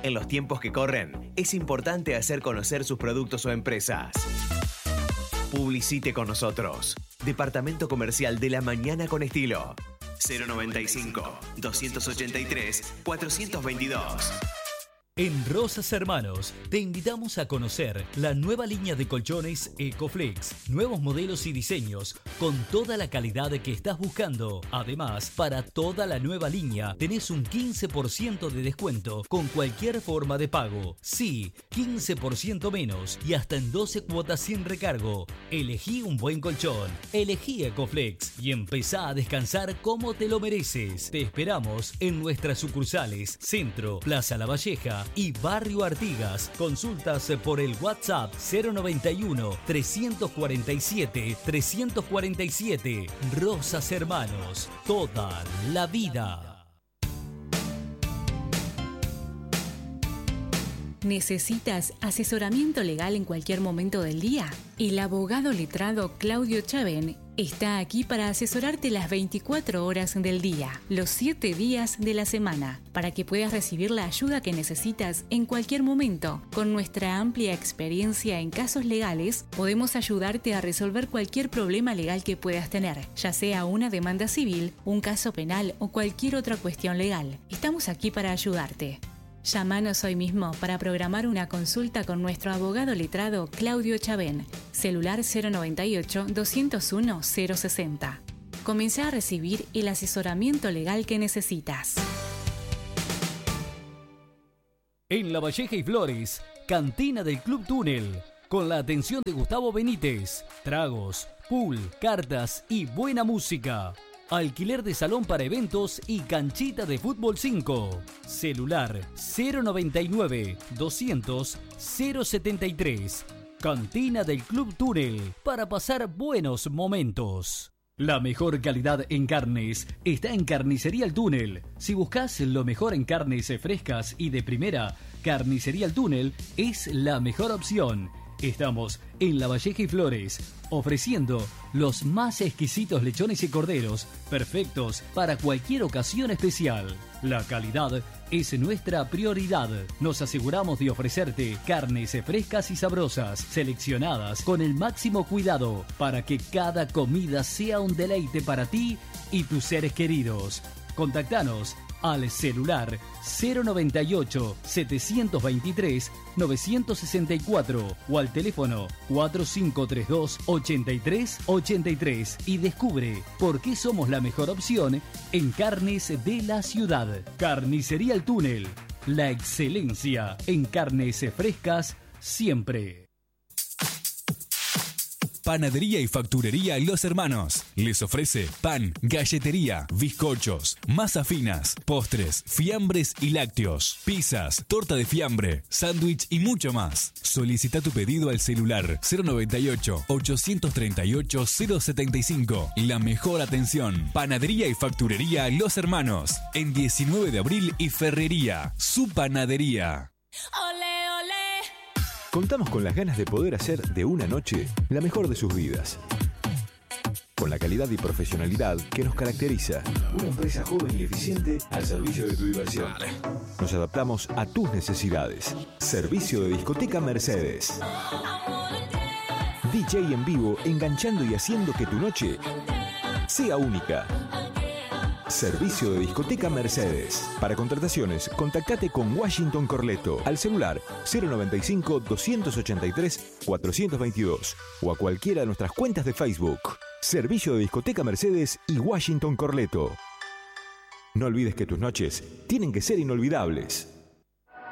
En los tiempos que corren, es importante hacer conocer sus productos o empresas. Publicite con nosotros. Departamento Comercial de la Mañana con Estilo. 095-283-422. En Rosas Hermanos te invitamos a conocer la nueva línea de colchones Ecoflex, nuevos modelos y diseños con toda la calidad que estás buscando. Además, para toda la nueva línea tenés un 15% de descuento con cualquier forma de pago. Sí, 15% menos y hasta en 12 cuotas sin recargo. Elegí un buen colchón, elegí Ecoflex y empezá a descansar como te lo mereces. Te esperamos en nuestras sucursales Centro, Plaza La Valleja y Barrio Artigas. Consultas por el WhatsApp 091-347-347. Rosas Hermanos, toda la vida. ¿Necesitas asesoramiento legal en cualquier momento del día? El abogado letrado Claudio Chavén está aquí para asesorarte las 24 horas del día, los 7 días de la semana, para que puedas recibir la ayuda que necesitas en cualquier momento. Con nuestra amplia experiencia en casos legales, podemos ayudarte a resolver cualquier problema legal que puedas tener, ya sea una demanda civil, un caso penal o cualquier otra cuestión legal. Estamos aquí para ayudarte. Llámanos hoy mismo para programar una consulta con nuestro abogado letrado Claudio Chavén. Celular 098-201-060. Comenzá a recibir el asesoramiento legal que necesitas. En La Valleja y Flores, cantina del Club Túnel, con la atención de Gustavo Benítez. Tragos, pool, cartas y buena música. Alquiler de salón para eventos y canchita de fútbol 5. Celular 099-200-073. Cantina del Club Túnel para pasar buenos momentos. La mejor calidad en carnes está en Carnicería El Túnel. Si buscas lo mejor en carnes frescas y de primera, Carnicería El Túnel es la mejor opción. Estamos en La Valleja y Flores, ofreciendo los más exquisitos lechones y corderos, perfectos para cualquier ocasión especial. La calidad es nuestra prioridad. Nos aseguramos de ofrecerte carnes frescas y sabrosas, seleccionadas con el máximo cuidado, para que cada comida sea un deleite para ti y tus seres queridos. Contactanos al celular 098-723-964 o al teléfono 4532-8383 y descubre por qué somos la mejor opción en carnes de la ciudad. Carnicería El Túnel, la excelencia en carnes frescas siempre. Panadería y facturería Los Hermanos les ofrece pan, galletería, bizcochos, masas finas, postres, fiambres y lácteos, pizzas, torta de fiambre, sándwich y mucho más. Solicita tu pedido al celular 098-838-075. La mejor atención. Panadería y facturería Los Hermanos en 19 de abril y Ferrería, su panadería. Ole, ole. Contamos con las ganas de poder hacer de una noche la mejor de sus vidas. Con la calidad y profesionalidad que nos caracteriza. Una empresa joven y eficiente al servicio de tu diversión. Nos adaptamos a tus necesidades. Servicio de discoteca Mercedes. DJ en vivo, enganchando y haciendo que tu noche sea única. Servicio de discoteca Mercedes. Para contrataciones, contactate con Washington Corleto al celular 095-283-422 o a cualquiera de nuestras cuentas de Facebook. Servicio de discoteca Mercedes y Washington Corleto. No olvides que tus noches tienen que ser inolvidables.